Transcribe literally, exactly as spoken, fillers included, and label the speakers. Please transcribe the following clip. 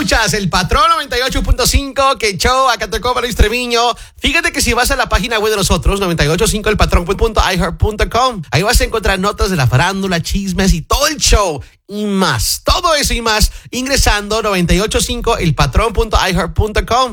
Speaker 1: Escuchas el Patrón noventa y ocho punto cinco, que show, acá te cobra Luis Treviño. Fíjate que si vas a la página web de nosotros, noventa y ocho punto cinco el patrón punto i heart punto com, ahí vas a encontrar notas de la farándula, chismes y todo el show y más. Todo eso y más ingresando noventa y ocho punto cinco el patrón punto i heart punto com.